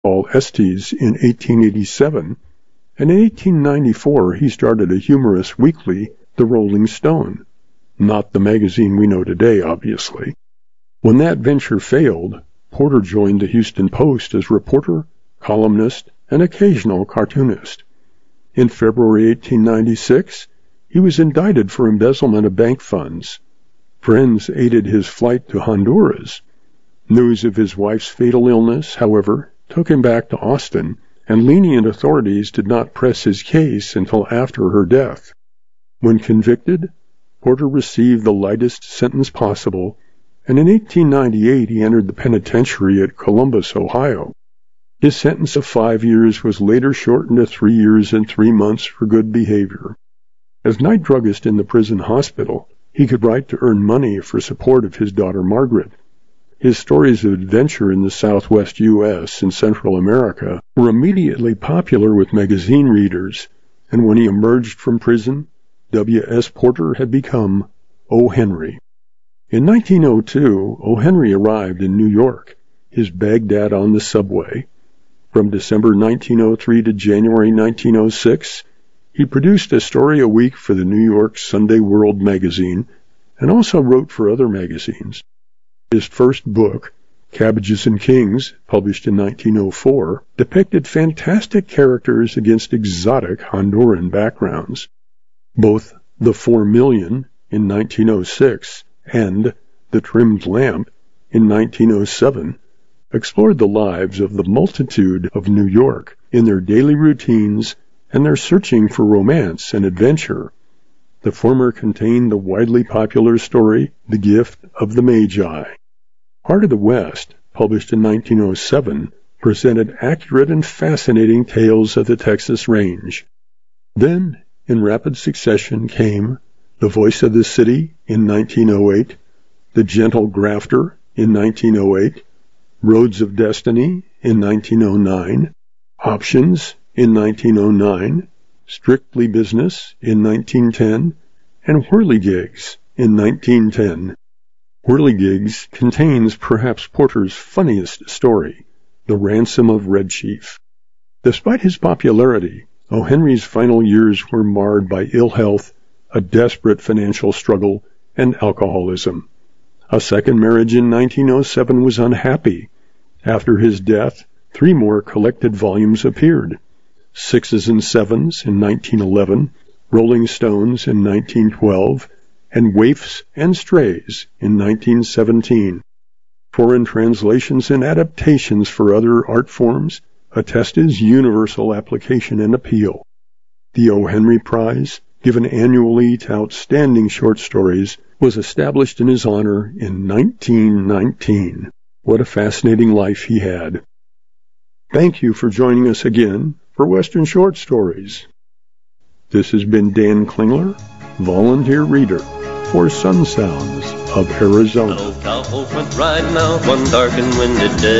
Paul Estes in 1887, and in 1894 he started a humorous weekly, The Rolling Stone. Not the magazine we know today, obviously. When that venture failed, Porter joined the Houston Post as reporter, columnist, and occasional cartoonist. In February 1896, he was indicted for embezzlement of bank funds. Friends aided his flight to Honduras. News of his wife's fatal illness, however, took him back to Austin, and lenient authorities did not press his case until after her death. When convicted, Porter received the lightest sentence possible, and in 1898 he entered the penitentiary at Columbus, Ohio. His sentence of 5 years was later shortened to 3 years and 3 months for good behavior. As night druggist in the prison hospital, he could write to earn money for support of his daughter Margaret. His stories of adventure in the Southwest U.S. and Central America were immediately popular with magazine readers, and when he emerged from prison, W.S. Porter had become O. Henry. In 1902, O. Henry arrived in New York, his Baghdad on the subway. From December 1903 to January 1906, he produced a story a week for the New York Sunday World magazine and also wrote for other magazines. His first book, Cabbages and Kings, published in 1904, depicted fantastic characters against exotic Honduran backgrounds. Both The 4 Million in 1906 and The Trimmed Lamp in 1907 explored the lives of the multitude of New York in their daily routines and their searching for romance and adventure. The former contained the widely popular story, The Gift of the Magi. Heart of the West, published in 1907, presented accurate and fascinating tales of the Texas range. Then, in rapid succession, came The Voice of the City in 1908, The Gentle Grafter in 1908, Roads of Destiny in 1909, Options in 1909, Strictly Business in 1910, and Whirligigs in 1910. Whirligigs contains perhaps Porter's funniest story, The Ransom of Red Chief. Despite his popularity, O. Henry's final years were marred by ill health, a desperate financial struggle, and alcoholism. A second marriage in 1907 was unhappy. After his death, 3 more collected volumes appeared: Sixes and Sevens in 1911, Rolling Stones in 1912, and Waifs and Strays in 1917. Foreign translations and adaptations for other art forms attest his universal application and appeal. The O. Henry Prize, given annually to outstanding short stories, was established in his honor in 1919. What a fascinating life he had. Thank you for joining us again for Western Short Stories. This has been Dan Klingler, volunteer reader for Sun Sounds of Arizona. Old cowboy went riding out one dark and windy day.